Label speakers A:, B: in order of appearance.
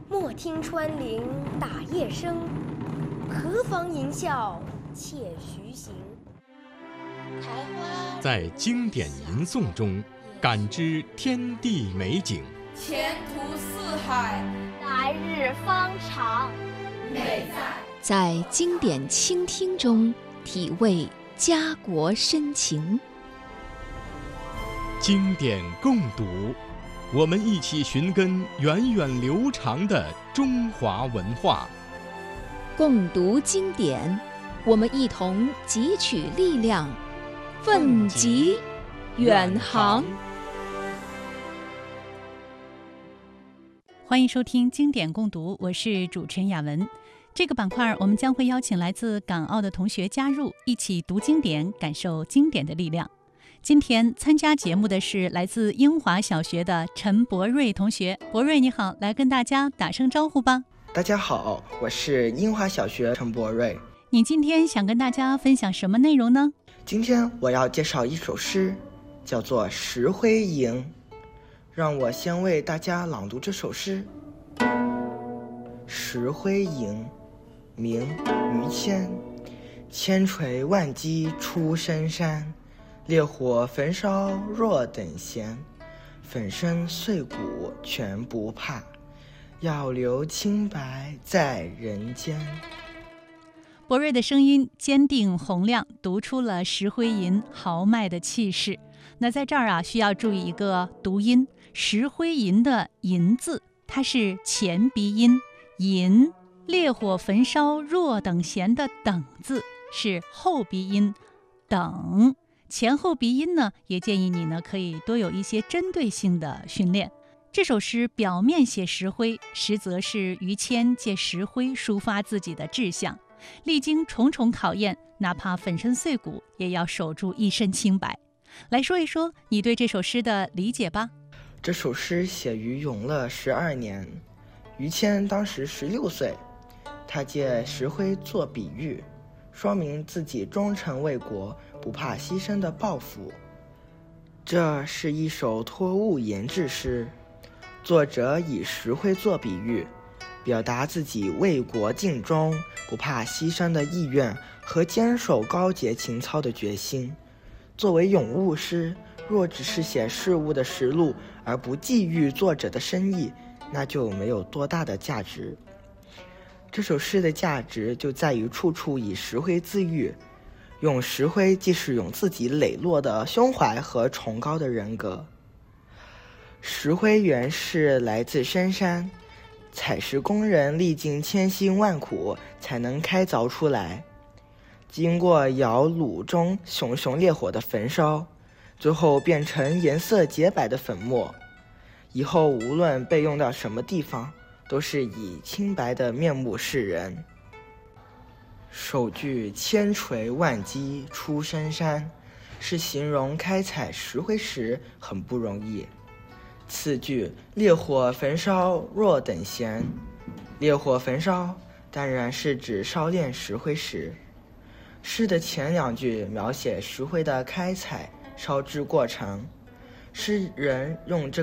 A: 莫听穿林打叶声，何妨吟啸且徐行。
B: 台花
C: 在经典吟诵中感知天地美景，
B: 前途似海，
D: 来日方长。
B: 美
E: 在经典倾听中体味家国深情。
C: 经典共读，我们一起寻根源远流长的中华文化。
E: 共读经典，我们一同汲取力量，奋楫远航。
F: 欢迎收听经典共读，我是主持人雅文。这个板块我们将会邀请来自港澳的同学加入，一起读经典，感受经典的力量。今天参加节目的是来自英华小学的陈博瑞同学。博瑞你好，来跟大家打声招呼吧。
G: 大家好，我是英华小学陈博瑞。
F: 你今天想跟大家分享什么内容呢？
G: 今天我要介绍一首诗，叫做《石灰吟》。让我先为大家朗读这首诗。石灰吟，明·于谦。千锤万击出深山，烈火焚烧若等闲。粉身碎骨全不怕，要留清白在人间。
F: 博瑞的声音坚定洪亮，读出了石灰吟豪迈的气势。那在这儿需要注意一个读音。石灰吟的吟字，它是前鼻音，吟；烈火焚烧若等闲的等字是后鼻音，等。前后鼻音呢，也建议你可以多有一些针对性的训练。这首诗表面写石灰，实则是于谦借石灰抒发自己的志向，历经重重考验，哪怕粉身碎骨，也要守住一身清白。来说一说你对这首诗的理解吧。
G: 这首诗写于永乐12年，于谦当时16岁，他借石灰做比喻，说明自己忠诚为国，不怕牺牲的抱负。这是一首托物言志诗，作者以石灰做比喻，表达自己为国尽忠、不怕牺牲的意愿和坚守高洁情操的决心。作为咏物诗，若只是写事物的实录而不寄予作者的深意，那就没有多大的价值。这首诗的价值就在于处处以石灰自喻，用石灰既是咏自己磊落的胸怀和崇高的人格。石灰原是来自深山，采石工人历尽千辛万苦才能开凿出来，经过窑炉中熊熊烈火的焚烧，最后变成颜色洁白的粉末。以后无论被用到什么地方，都是以清白的面目示人。首句千锤万击出深山，是形容开采石灰时很不容易。次句烈火焚烧若等闲，烈火焚烧当然是指烧炼石灰时。诗的前两句描写石灰的开采烧制过程，诗人用这